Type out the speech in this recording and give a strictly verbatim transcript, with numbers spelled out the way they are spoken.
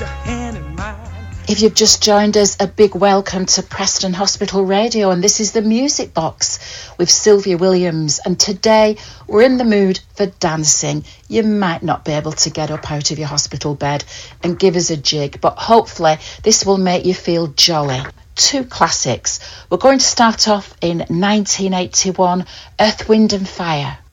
your hand in mine. If you've just joined us, a big welcome to Preston Hospital Radio, and this is the Music Box with Sylvia Williams, and today we're in the mood for dancing. You might not be able to get up out of your hospital bed and give us a jig, but hopefully this will make you feel jolly. Two classics. We're going to start off in nineteen eighty-one, Earth, Wind and Fire.